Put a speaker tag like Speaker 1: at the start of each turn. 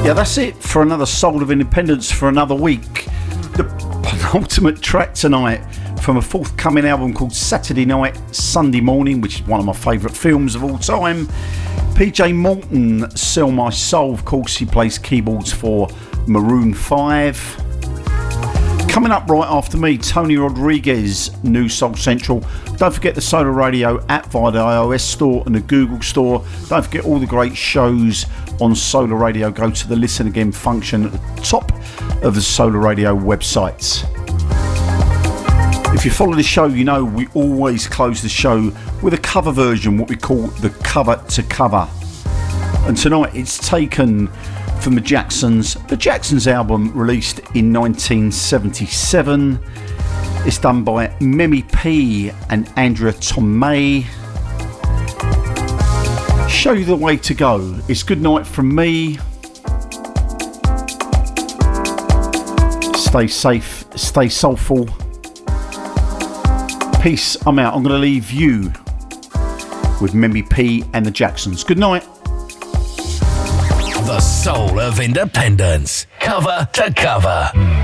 Speaker 1: Yeah, that's it for another Soul of Independence for another week. The penultimate track tonight from a forthcoming album called Saturday Night, Sunday Morning, which is one of my favourite films of all time. PJ Morton, Sell My Soul. Of course, he plays keyboards for Maroon 5. Coming up right after me, Tony Rodriguez, New Soul Central. Don't forget the Solar Radio app via the iOS store and the Google store. Don't forget all the great shows on Solar Radio. Go to the Listen Again function at the top of the Solar Radio website. If you follow the show, you know we always close the show with a cover version, what we call the cover to cover. And tonight it's taken from the Jacksons album released in 1977. It's done by Memi P and Andrea Tomei. Show you the way to go. It's good night from me. Stay safe, stay soulful. Peace, I'm out. I'm going to leave you with Memi P and the Jacksons. Good night.
Speaker 2: The Soul of Independence, cover to cover.